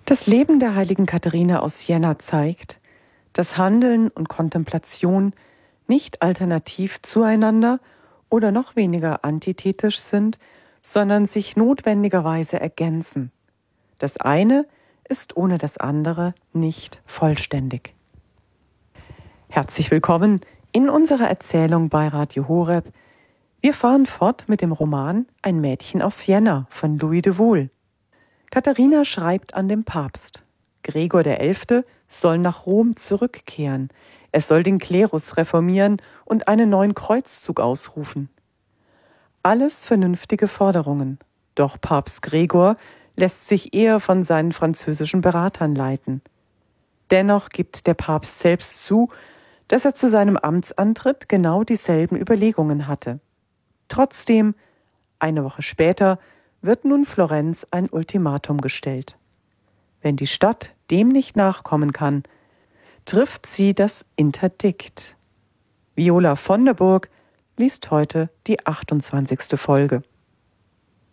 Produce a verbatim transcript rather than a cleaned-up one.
Das Leben der heiligen Katharina aus Siena zeigt, dass Handeln und Kontemplation nicht alternativ zueinander oder noch weniger antithetisch sind, sondern sich notwendigerweise ergänzen. Das eine ist ohne das andere nicht vollständig. Herzlich willkommen in unserer Erzählung bei Radio Horeb. Wir fahren fort mit dem Roman Ein Mädchen aus Siena von Louis de Wohl. Katharina schreibt an den Papst. Gregor der Elfte soll nach Rom zurückkehren. Er soll den Klerus reformieren und einen neuen Kreuzzug ausrufen. Alles vernünftige Forderungen. Doch Papst Gregor lässt sich eher von seinen französischen Beratern leiten. Dennoch gibt der Papst selbst zu, dass er zu seinem Amtsantritt genau dieselben Überlegungen hatte. Trotzdem, eine Woche später, wird nun Florenz ein Ultimatum gestellt. Wenn die Stadt dem nicht nachkommen kann, trifft sie das Interdikt. Viola von der Burg liest heute die achtundzwanzigste Folge.